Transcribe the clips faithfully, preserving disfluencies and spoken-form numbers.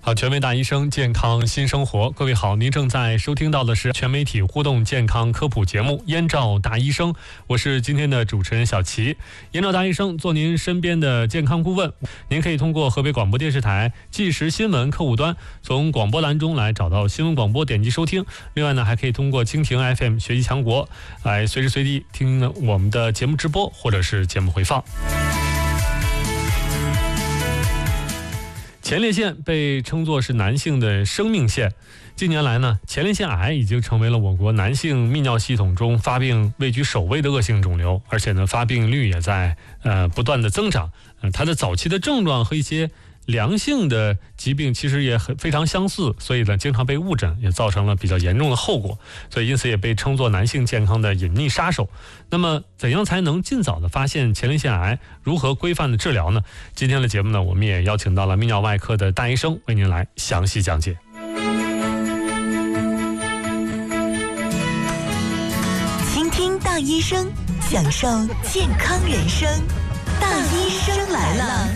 好，全媒大医生健康新生活，各位好，您正在收听到的是全媒体互动健康科普节目《燕赵大医生》，我是今天的主持人小齐。燕赵大医生做您身边的健康顾问，您可以通过河北广播电视台即时新闻客户端，从广播栏中来找到新闻广播，点击收听。另外呢，还可以通过蜻蜓 F M 学习强国，来随时随地听我们的节目直播或者是节目回放。前列腺被称作是男性的生命线。近年来呢，前列腺癌已经成为了我国男性泌尿系统中发病位居首位的恶性肿瘤，而且呢，发病率也在呃不断的增长。呃，它的早期的症状和一些良性的疾病其实也很非常相似，所以呢，经常被误诊，也造成了比较严重的后果，所以因此也被称作男性健康的隐匿杀手。那么，怎样才能尽早的发现前列腺癌？如何规范的治疗呢？今天的节目呢，我们也邀请到了泌尿外科的大医生为您来详细讲解。 倾听大医生，享受健康人生。大医生来了。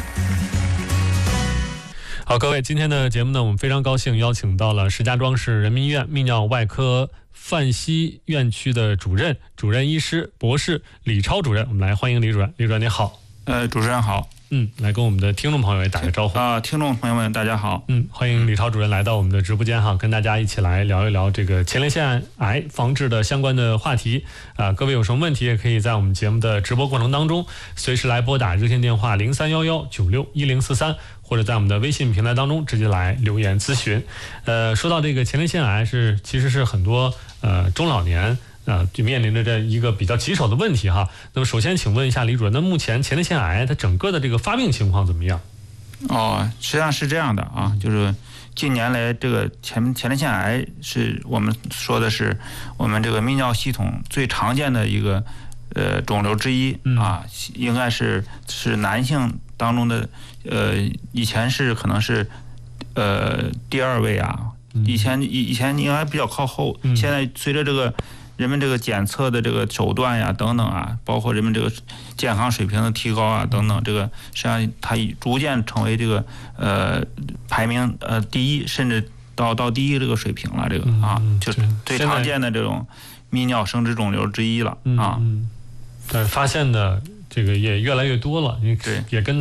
好，各位，今天的节目呢，我们非常高兴邀请到了石家庄市人民医院泌尿外科范西院区的主任、主任医师、博士李超主任，我们来欢迎李主任。李主任你好。 呃，主持人好。 嗯，来跟我们的听众朋友也打个招呼啊、呃，听众朋友们大家好。 嗯，欢迎李超主任来到我们的直播间哈，跟大家一起来聊一聊这个前列腺癌防治的相关的话题啊、呃。各位有什么问题，也可以在我们节目的直播过程当中随时来拨打热线电话零三幺幺九六一零四三，或者在我们的微信平台当中直接来留言咨询。呃，说到这个前列腺癌是其实是很多呃中老年。啊，就面临着这一个比较棘手的问题哈。那么首先请问一下李主任，那目前前列腺癌它整个的这个发病情况怎么样？ 哦，实际上是这样的啊，就是近年来这个前前列腺癌是我们说的是我们这个泌尿系统最常见的一个呃肿瘤之一啊，应该是是男性当中的呃以前是可能是呃第二位啊，以前以以前应该比较靠后，现在随着这个人们这个检测的这个手段呀等等啊，包括人们这个健康水平的提高啊等等，这个实际上它逐渐成为这个呃排名呃第一，甚至到到第一这个水平了，这个啊就最常见的这种泌尿生殖肿瘤之一了啊。 但是发现的这个也越来越多了，也跟